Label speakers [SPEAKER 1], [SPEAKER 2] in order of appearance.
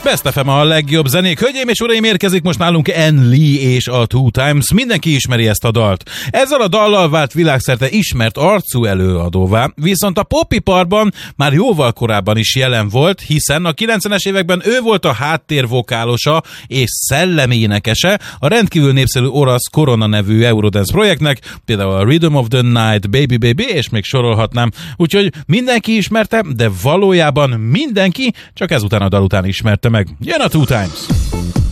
[SPEAKER 1] Best FM a legjobb zenék. Hölgyeim és uraim, érkezik most nálunk Ann Lee és a Two Times. Mindenki ismeri ezt a dalt. Ezzel a dallal vált világszerte ismert arcú előadóvá, viszont a popiparban már jóval korábban is jelen volt, hiszen a 90-es években ő volt a háttérvokálosa és szellemi énekese a rendkívül népszerű olasz Corona nevű Eurodance projektnek, például a Rhythm of the Night, Baby Baby, és még sorolhatnám. Úgyhogy mindenki ismerte, de valójában mindenki csak ezután a dal után ismerte meg. Jön a Two Times!